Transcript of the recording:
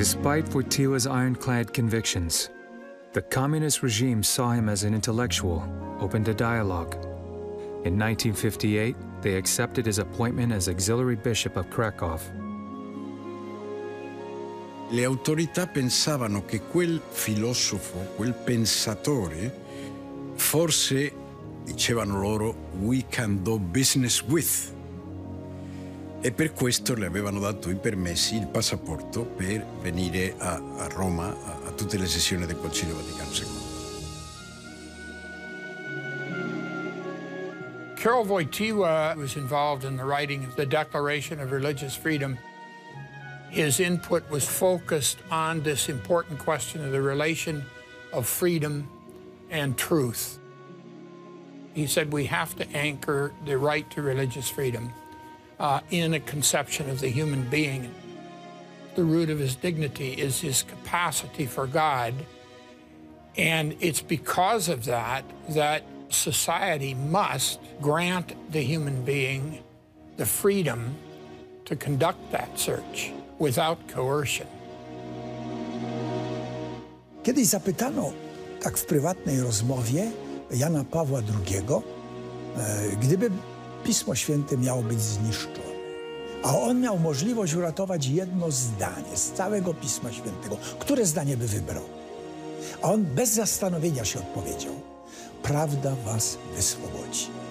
Despite Wojtyła's ironclad convictions, the communist regime saw him as an intellectual, open to dialogue. In 1958, they accepted his appointment as auxiliary bishop of Krakow. Le autorità pensavano che quel filosofo, quel pensatore, forse, dicevano loro, we can do business with. E per questo le avevano dato i permessi, il passaporto, per venire a Roma a tutte le sessioni del Concilio Vaticano II. Karol Wojtyła was involved in the writing of the Declaration of Religious Freedom. His input was focused on this important question of the relation of freedom and truth. He said we have to anchor the right to religious freedom in a conception of the human being. The root of his dignity is his capacity for God, and it's because of that that society must grant the human being the freedom to conduct that search without coercion. Kiedyś zapytano, tak w prywatnej rozmowie, Jana Pawła II, gdyby Pismo Święte miało być zniszczone, a on miał możliwość uratować jedno zdanie z całego Pisma Świętego, które zdanie by wybrał? A on bez zastanowienia się odpowiedział: prawda was wyswobodzi.